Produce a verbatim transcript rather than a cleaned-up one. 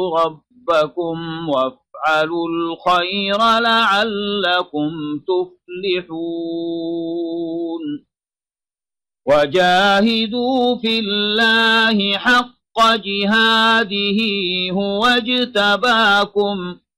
ربكم وافعلوا الخير لعلكم تفلحون وجاهدوا في الله حق جهاده هو اجتباكم